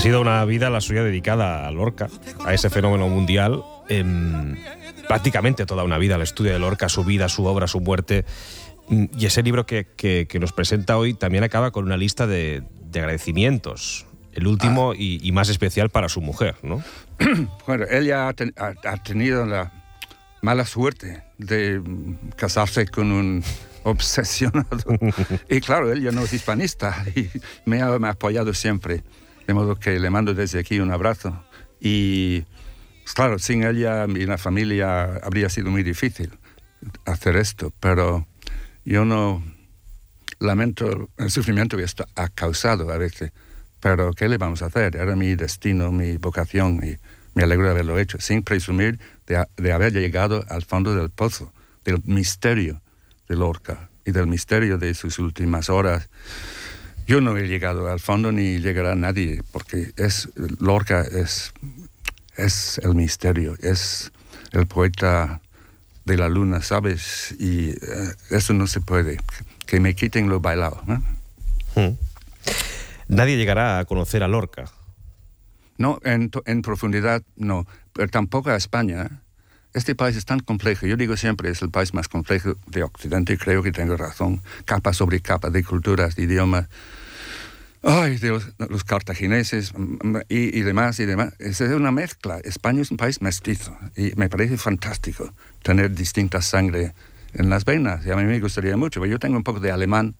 sido una vida la suya dedicada a Lorca, a ese fenómeno mundial. Prácticamente toda una vida al estudio de Lorca, su vida, su obra, su muerte. Y ese libro que nos presenta hoy también acaba con una lista de agradecimientos. El último y más especial para su mujer, ¿no? Bueno, ella ha tenido la mala suerte de casarse con un obsesionado. Y claro, ella no es hispanista y me ha apoyado siempre. De modo que le mando desde aquí un abrazo. Y claro, sin ella y la familia habría sido muy difícil hacer esto, pero yo no lamento el sufrimiento que esto ha causado a veces. Pero ¿qué le vamos a hacer? Era mi destino, mi vocación, y me alegro de haberlo hecho, sin presumir de haber llegado al fondo del pozo, del misterio de Lorca y del misterio de sus últimas horas. Yo no he llegado al fondo ni llegará nadie, porque Lorca es el misterio, es el poeta de la luna, ¿sabes? Y eso no se puede, que me quiten lo bailado, ¿eh? Nadie llegará a conocer a Lorca. No, en profundidad no, pero tampoco a España. Este país es tan complejo, yo digo siempre, es el país más complejo de Occidente, y creo que tengo razón, capa sobre capa de culturas, de idiomas, de los cartagineses y demás. Es una mezcla. España es un país mestizo y me parece fantástico tener distinta sangre en las venas, y a mí me gustaría mucho, pero yo tengo un poco de alemán,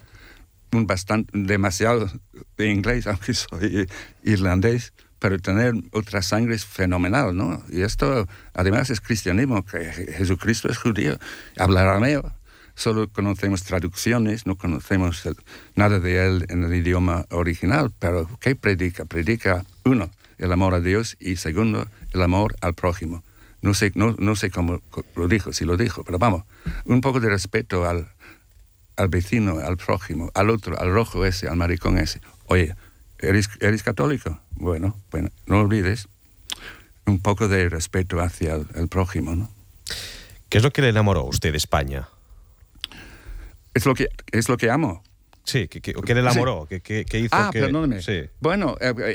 demasiado de inglés, aunque soy irlandés, pero tener otra sangre es fenomenal, ¿no? Y esto, además, es cristianismo, que Jesucristo es judío, habla arameo, solo conocemos traducciones, no conocemos nada de él en el idioma original, pero ¿qué predica? Predica, uno, el amor a Dios, y segundo, el amor al prójimo. No sé cómo lo dijo, si lo dijo, pero vamos, un poco de respeto al vecino, al prójimo, al otro, al rojo ese, al maricón ese. Oye, ¿eres católico? Bueno, no olvides un poco de respeto hacia el prójimo, ¿no? ¿Qué es lo que le enamoró a usted de España? Es lo que amo. Sí, ¿qué le enamoró? ¿Qué hizo que...? Perdóname. Sí. Bueno,